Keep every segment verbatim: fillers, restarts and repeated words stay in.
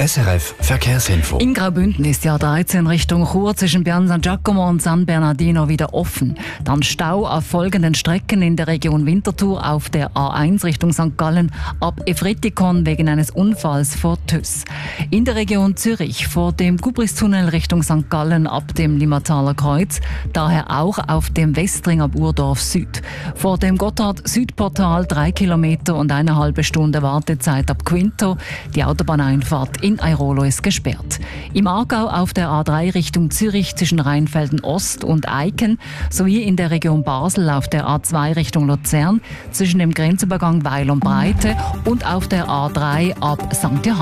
S R F Verkehrsinfo. In Graubünden ist die A dreizehn Richtung Chur zwischen Pian San Giacomo und San Bernardino wieder offen. Dann Stau auf folgenden Strecken in der Region Winterthur auf der A eins Richtung Sankt Gallen ab Efretikon wegen eines Unfalls vor Tüss. In der Region Zürich vor dem Gubristunnel Richtung Sankt Gallen ab dem Limmataler Kreuz, daher auch auf dem Westring ab Urdorf Süd. Vor dem Gotthard-Südportal drei Kilometer und eine halbe Stunde Wartezeit ab Quinto. Die Autobahneinfahrt in Airolo ist gesperrt. Im Aargau auf der A drei Richtung Zürich zwischen Rheinfelden Ost und Eiken sowie in der Region Basel auf der A zwei Richtung Luzern zwischen dem Grenzübergang Weil und Breite und auf der A drei ab Sankt Johann.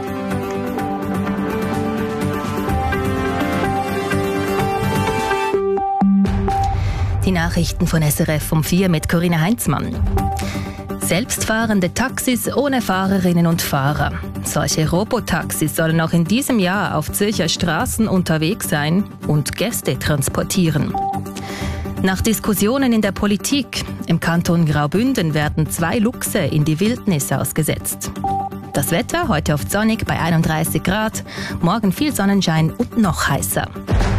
Die Nachrichten von S R F um vier mit Corinna Heinzmann. Selbstfahrende Taxis ohne Fahrerinnen und Fahrer. Solche Robotaxis sollen auch in diesem Jahr auf Zürcher Straßen unterwegs sein und Gäste transportieren. Nach Diskussionen in der Politik im Kanton Graubünden werden zwei Luchse in die Wildnis ausgesetzt. Das Wetter heute oft sonnig bei einunddreißig Grad, morgen viel Sonnenschein und noch heißer.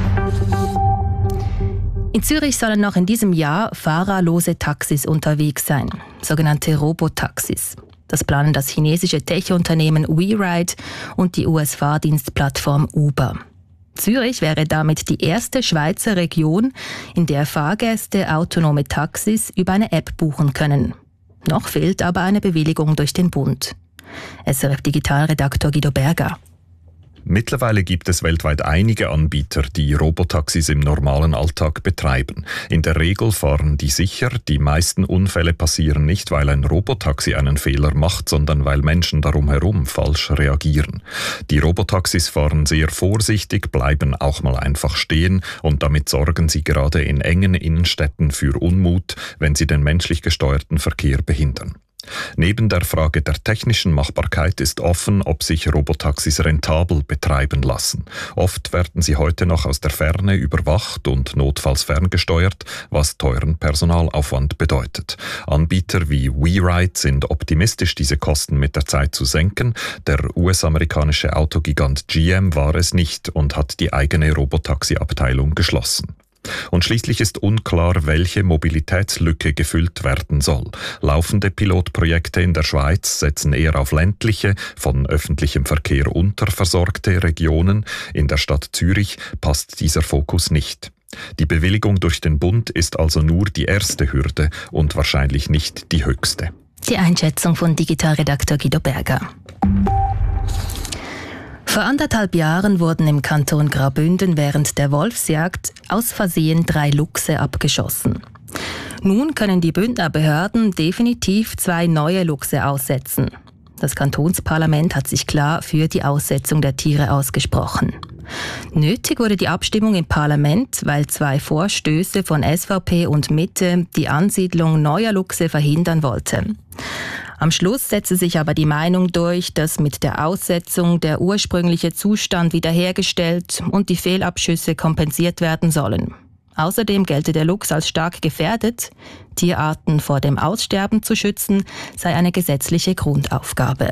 In Zürich sollen noch in diesem Jahr fahrerlose Taxis unterwegs sein, sogenannte Robotaxis. Das planen das chinesische Tech-Unternehmen WeRide und die U S-Fahrdienstplattform Uber. Zürich wäre damit die erste Schweizer Region, in der Fahrgäste autonome Taxis über eine App buchen können. Noch fehlt aber eine Bewilligung durch den Bund. S R F-Digitalredaktor Guido Berger. Mittlerweile gibt es weltweit einige Anbieter, die Robotaxis im normalen Alltag betreiben. In der Regel fahren die sicher. Die meisten Unfälle passieren nicht, weil ein Robotaxi einen Fehler macht, sondern weil Menschen darum herum falsch reagieren. Die Robotaxis fahren sehr vorsichtig, bleiben auch mal einfach stehen und damit sorgen sie gerade in engen Innenstädten für Unmut, wenn sie den menschlich gesteuerten Verkehr behindern. Neben der Frage der technischen Machbarkeit ist offen, ob sich Robotaxis rentabel betreiben lassen. Oft werden sie heute noch aus der Ferne überwacht und notfalls ferngesteuert, was teuren Personalaufwand bedeutet. Anbieter wie WeRide sind optimistisch, diese Kosten mit der Zeit zu senken. Der U S-amerikanische Autogigant G M war es nicht und hat die eigene Robotaxi-Abteilung geschlossen. Und schließlich ist unklar, welche Mobilitätslücke gefüllt werden soll. Laufende Pilotprojekte in der Schweiz setzen eher auf ländliche, von öffentlichem Verkehr unterversorgte Regionen. In der Stadt Zürich passt dieser Fokus nicht. Die Bewilligung durch den Bund ist also nur die erste Hürde und wahrscheinlich nicht die höchste. Die Einschätzung von Digitalredakteur Guido Berger. Vor anderthalb Jahren wurden im Kanton Graubünden während der Wolfsjagd aus Versehen drei Luchse abgeschossen. Nun können die Bündner Behörden definitiv zwei neue Luchse aussetzen. Das Kantonsparlament hat sich klar für die Aussetzung der Tiere ausgesprochen. Nötig wurde die Abstimmung im Parlament, weil zwei Vorstöße von S V P und Mitte die Ansiedlung neuer Luchse verhindern wollten. Am Schluss setzte sich aber die Meinung durch, dass mit der Aussetzung der ursprüngliche Zustand wiederhergestellt und die Fehlabschüsse kompensiert werden sollen. Außerdem gelte der Luchs als stark gefährdet. Tierarten vor dem Aussterben zu schützen, sei eine gesetzliche Grundaufgabe.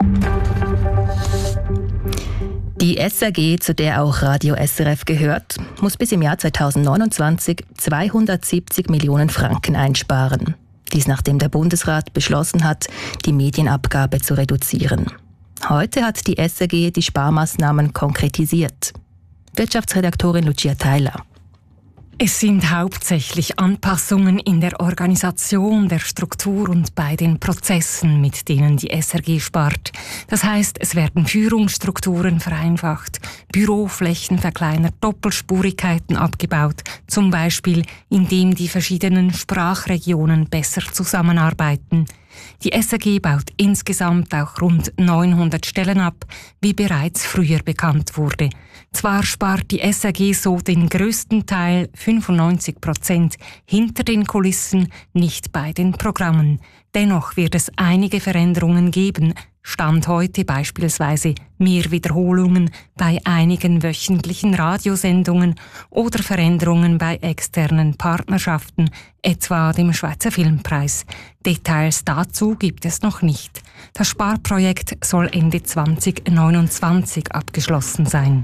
Die S R G, zu der auch Radio S R F gehört, muss bis im Jahr zweitausendneunundzwanzig zweihundertsiebzig Millionen Franken einsparen. Dies nachdem der Bundesrat beschlossen hat, die Medienabgabe zu reduzieren. Heute hat die S R G die Sparmaßnahmen konkretisiert. Wirtschaftsredaktorin Lucia Theiler. Es sind hauptsächlich Anpassungen in der Organisation, der Struktur und bei den Prozessen, mit denen die S R G spart. Das heißt, es werden Führungsstrukturen vereinfacht, Büroflächen verkleinert, Doppelspurigkeiten abgebaut, zum Beispiel indem die verschiedenen Sprachregionen besser zusammenarbeiten. Die S R G baut insgesamt auch rund neunhundert Stellen ab, wie bereits früher bekannt wurde. Zwar spart die S R G so den größten Teil, fünfundneunzig Prozent, hinter den Kulissen, nicht bei den Programmen. Dennoch wird es einige Veränderungen geben. Stand heute beispielsweise mehr Wiederholungen bei einigen wöchentlichen Radiosendungen oder Veränderungen bei externen Partnerschaften, etwa dem Schweizer Filmpreis. Details dazu gibt es noch nicht. Das Sparprojekt soll Ende zwanzig neunundzwanzig abgeschlossen sein.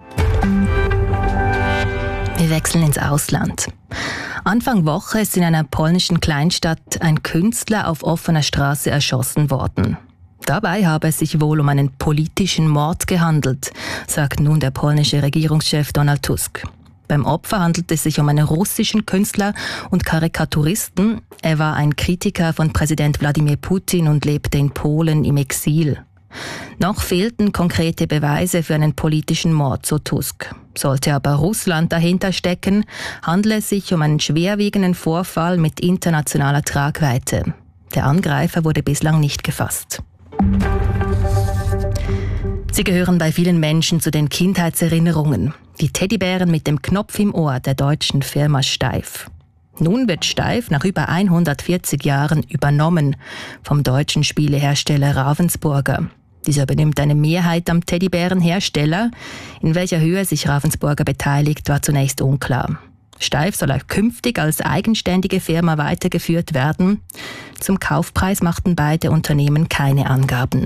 Wir wechseln ins Ausland. Anfang Woche ist in einer polnischen Kleinstadt ein Künstler auf offener Straße erschossen worden. Dabei habe es sich wohl um einen politischen Mord gehandelt, sagt nun der polnische Regierungschef Donald Tusk. Beim Opfer handelt es sich um einen russischen Künstler und Karikaturisten. Er war ein Kritiker von Präsident Wladimir Putin und lebte in Polen im Exil. Noch fehlten konkrete Beweise für einen politischen Mord, so Tusk. Sollte aber Russland dahinter stecken, handle es sich um einen schwerwiegenden Vorfall mit internationaler Tragweite. Der Angreifer wurde bislang nicht gefasst. Sie gehören bei vielen Menschen zu den Kindheitserinnerungen. Die Teddybären mit dem Knopf im Ohr der deutschen Firma Steiff. Nun wird Steiff nach über hundertvierzig Jahren übernommen vom deutschen Spielehersteller Ravensburger. Dieser übernimmt eine Mehrheit am Teddybärenhersteller. In welcher Höhe sich Ravensburger beteiligt, war zunächst unklar. Steiff soll auch künftig als eigenständige Firma weitergeführt werden. Zum Kaufpreis machten beide Unternehmen keine Angaben.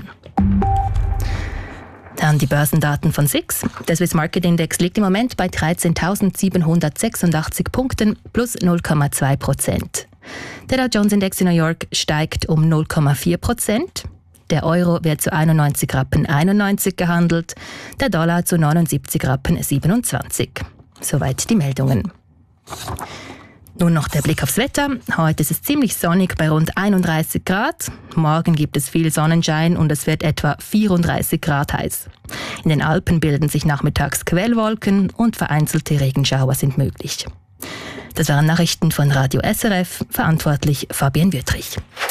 Dann die Börsendaten von S I X. Der Swiss Market Index liegt im Moment bei dreizehntausendsiebenhundertsechsundachtzig Punkten plus null Komma zwei Prozent. Der Dow Jones Index in New York steigt um null Komma vier Prozent. Der Euro wird zu einundneunzig Rappen einundneunzig gehandelt, der Dollar zu neunundsiebzig Rappen siebenundzwanzig. Soweit die Meldungen. Nun noch der Blick aufs Wetter. Heute ist es ziemlich sonnig bei rund einunddreißig Grad. Morgen gibt es viel Sonnenschein und es wird etwa vierunddreißig Grad heiß. In den Alpen bilden sich nachmittags Quellwolken und vereinzelte Regenschauer sind möglich. Das waren Nachrichten von Radio S R F, verantwortlich Fabienne Wüttrich.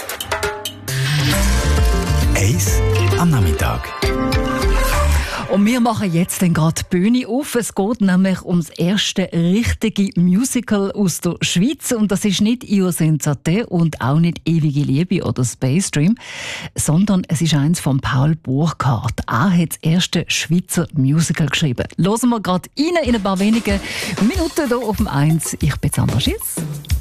Eis am Nachmittag. Und wir machen jetzt dann gerade die Bühne auf. Es geht nämlich um das erste richtige Musical aus der Schweiz. Und das ist nicht Io senza te und auch nicht Ewige Liebe oder Space Dream, sondern es ist eins von Paul Burkhardt. Er hat das erste Schweizer Musical geschrieben. Hören wir gerade rein in ein paar wenigen Minuten hier auf dem eins. Ich bin Sandra Schiss.